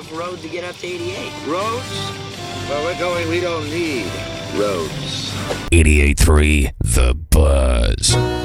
tough road to get up to 88. Roads? Where we're going, we don't need roads. 88.3 The Buzz.